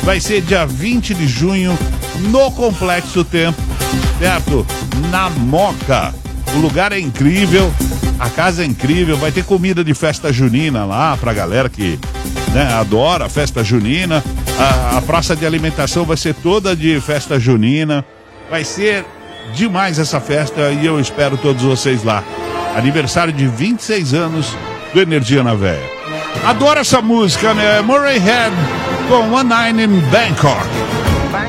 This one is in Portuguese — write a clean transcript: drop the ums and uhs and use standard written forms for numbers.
Vai ser dia 20 de junho no Complexo Tempo, certo? Na Moca. O lugar é incrível, a casa é incrível, vai ter comida de festa junina lá pra galera que, né, adora a festa junina. A praça de alimentação vai ser toda de festa junina. Vai ser demais essa festa e eu espero todos vocês lá. Aniversário de 26 anos do Energia na Veia. Adoro essa música, né? Murray Head com One Nine in Bangkok.